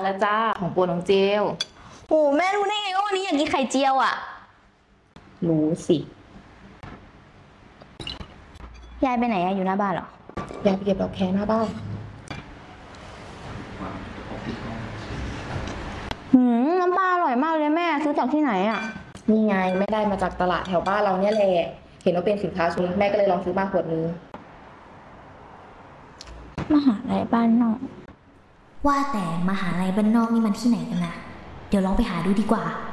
แล้วจ้าของโปรดน้องเจลโอ้แม่รู้ได้ไงว่าวันนี้อยากกินไข่เจียวอ่ะรู้สิยายไปไหนอะอยู่หน้าบ้านเหรออยากไปเก็บดอกแคหน้าบ้านน้ำปลาอร่อยมากเลยแม่ซื้อจากที่ไหนอ่ะนี่ไงไม่ได้มาจากตลาดแถวบ้านเราเนี่ยแหละเห็นว่าเป็นสินค้าชุมแม่ก็เลยลองซื้อมาขวดนึงมหาลัยบ้านนอกว่าแต่มหาลัยบ้านนอกนี่มันที่ไหนกันนะเดี๋ยวลองไปหาดูดีกว่า